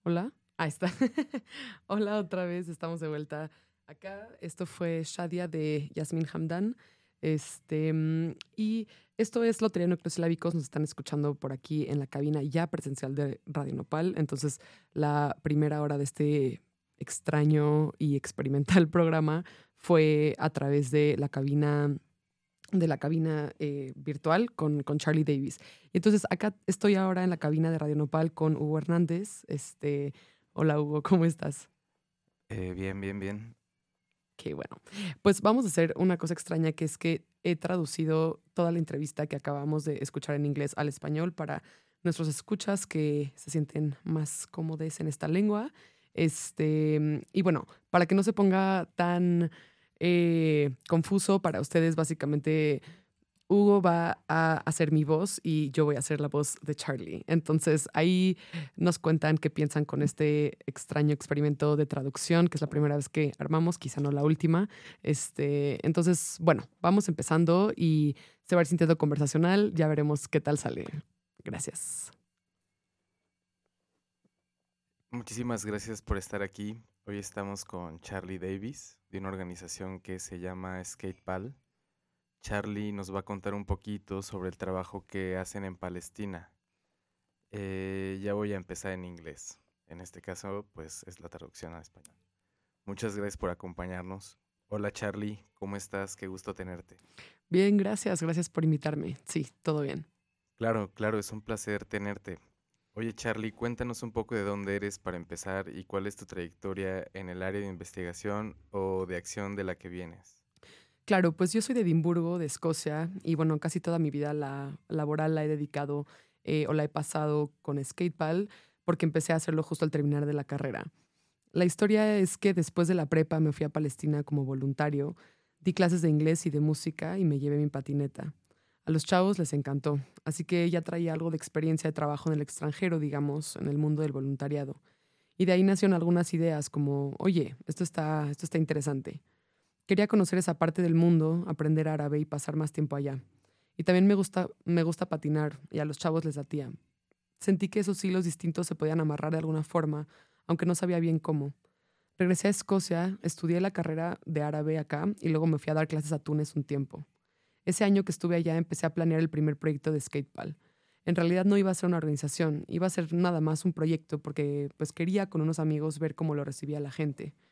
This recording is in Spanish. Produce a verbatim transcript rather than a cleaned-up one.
Hola, ahí está. Hola otra vez, estamos de vuelta acá. Esto fue Shadia de Yasmin Hamdan. Este, mm, y esto es Lotería Nucleoslábicos. Nos están escuchando por aquí en la cabina ya presencial de Radio Nopal. Entonces, la primera hora de este extraño y experimental programa fue a través de la cabina de la cabina eh, virtual con, con Charlie Davis. Y entonces acá estoy ahora en la cabina de Radio Nopal con Hugo Hernández. Este, hola Hugo, ¿cómo estás? Eh, bien, bien, bien. Qué bueno. Pues vamos a hacer una cosa extraña, que es que he traducido toda la entrevista que acabamos de escuchar en inglés al español para nuestros escuchas que se sienten más cómodos en esta lengua. Este, y bueno, para que no se ponga tan eh, confuso para ustedes, básicamente Hugo va a hacer mi voz y yo voy a hacer la voz de Charlie. Entonces ahí nos cuentan qué piensan con este extraño experimento de traducción, que es la primera vez que armamos, quizá no la última. Este, entonces, bueno, vamos empezando y se va a ir sintiendo conversacional. Ya veremos qué tal sale. Gracias. Muchísimas gracias por estar aquí. Hoy estamos con Charlie Davis, de una organización que se llama Skatepal. Charlie nos va a contar un poquito sobre el trabajo que hacen en Palestina. Eh, ya voy a empezar en inglés. En este caso, pues es la traducción al español. Muchas gracias por acompañarnos. Hola Charlie, ¿cómo estás? Qué gusto tenerte. Bien, gracias. Gracias por invitarme. Sí, todo bien. Claro, claro, es un placer tenerte. Oye Charlie, cuéntanos un poco de dónde eres para empezar y cuál es tu trayectoria en el área de investigación o de acción de la que vienes. Claro, pues yo soy de Edimburgo, de Escocia, y bueno, casi toda mi vida la laboral la he dedicado eh, o la he pasado con Skatepal porque empecé a hacerlo justo al terminar de la carrera. La historia es que después de la prepa me fui a Palestina como voluntario, di clases de inglés y de música y me llevé mi patineta. A los chavos les encantó, así que ya traía algo de experiencia de trabajo en el extranjero, digamos, en el mundo del voluntariado. Y de ahí nacieron algunas ideas como, oye, esto está, esto está interesante. Quería conocer esa parte del mundo, aprender árabe y pasar más tiempo allá. Y también me gusta, me gusta patinar y a los chavos les latía. Sentí que esos hilos distintos se podían amarrar de alguna forma, aunque no sabía bien cómo. Regresé a Escocia, estudié la carrera de árabe acá y luego me fui a dar clases a Túnez un tiempo. Ese año que estuve allá empecé a planear el primer proyecto de Skatepal. En realidad no iba a ser una organización, iba a ser nada más un proyecto porque pues quería con unos amigos ver cómo lo recibía la gente.